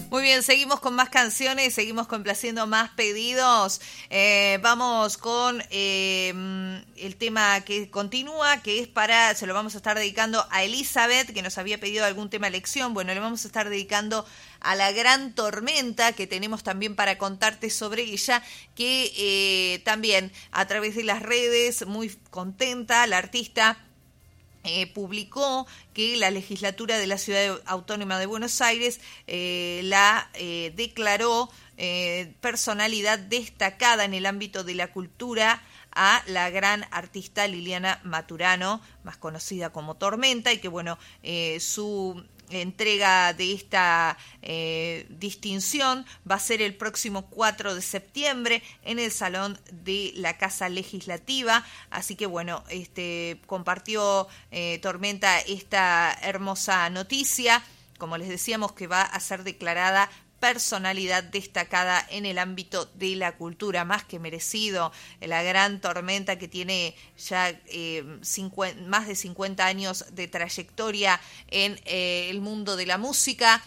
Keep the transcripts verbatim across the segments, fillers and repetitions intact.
Muy bien, seguimos con más canciones, seguimos complaciendo más pedidos. Eh, vamos con eh, el tema que continúa, que es para, se lo vamos a estar dedicando a Elizabeth, que nos había pedido algún tema elección. Bueno, le vamos a estar dedicando a la gran tormenta que tenemos también para contarte sobre ella, que eh, también a través de las redes, muy contenta, la artista Eh, publicó que la legislatura de la Ciudad Autónoma de Buenos Aires eh, la eh, declaró eh, personalidad destacada en el ámbito de la cultura a la gran artista Liliana Maturano, más conocida como Tormenta, y que bueno, eh, su entrega de esta eh, distinción va a ser el próximo cuatro de septiembre en el Salón de la Casa Legislativa. Así que bueno, este compartió eh, Tormenta esta hermosa noticia, como les decíamos, que va a ser declarada personalidad destacada en el ámbito de la cultura, más que merecido. La gran Tormenta, que tiene ya eh, cincuenta, más de cincuenta años de trayectoria en eh, el mundo de la música,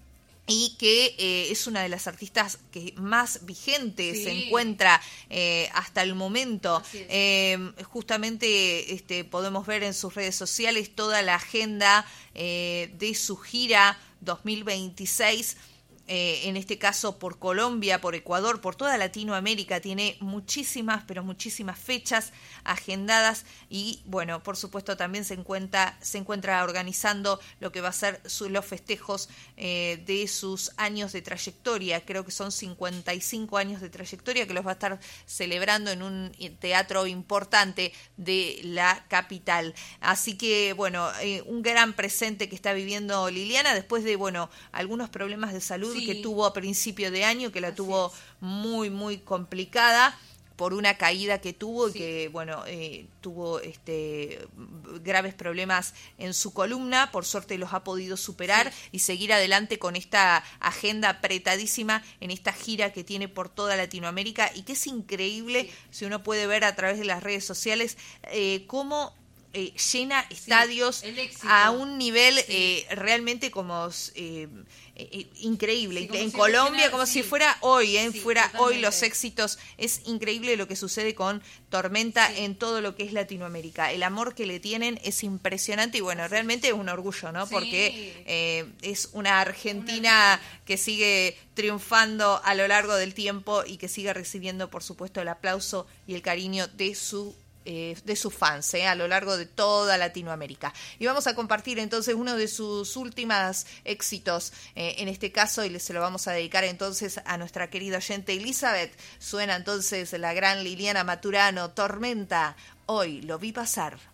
y que eh, es una de las artistas que más vigente sí. se encuentra eh, hasta el momento. Eh, justamente este, podemos ver en sus redes sociales toda la agenda eh, de su gira dos mil veintiséis, Eh, en este caso por Colombia, por Ecuador, por toda Latinoamérica. Tiene muchísimas, pero muchísimas fechas agendadas, y bueno, por supuesto también se encuentra, se encuentra organizando lo que va a ser su, los festejos eh, de sus años de trayectoria. Creo que son cincuenta y cinco años de trayectoria, que los va a estar celebrando en un teatro importante de la capital. Así que bueno, eh, un gran presente que está viviendo Liliana después de, bueno, algunos problemas de salud sí. que tuvo a principio de año, que la Así tuvo es. muy, muy complicada por una caída que tuvo, sí. y que, bueno, eh, tuvo este graves problemas en su columna. Por suerte los ha podido superar sí. y seguir adelante con esta agenda apretadísima en esta gira que tiene por toda Latinoamérica, y que es increíble, sí. si uno puede ver a través de las redes sociales, eh, cómo eh, llena estadios sí, a un nivel sí. eh, realmente como eh, eh, increíble. Sí, en Colombia, como sí. si fuera hoy, eh, sí, fuera totalmente. hoy los éxitos. Es increíble lo que sucede con Tormenta sí. en todo lo que es Latinoamérica. El amor que le tienen es impresionante, y bueno, realmente es un orgullo, ¿no? Sí. Porque eh, es una Argentina una... que sigue triunfando a lo largo del tiempo, y que sigue recibiendo, por supuesto, el aplauso y el cariño de su Eh, de sus fans eh, a lo largo de toda Latinoamérica. Y vamos a compartir entonces uno de sus últimos éxitos eh, en este caso, y se lo vamos a dedicar entonces a nuestra querida oyente Elizabeth. Suena entonces la gran Liliana Maturano, Tormenta, Hoy lo vi pasar.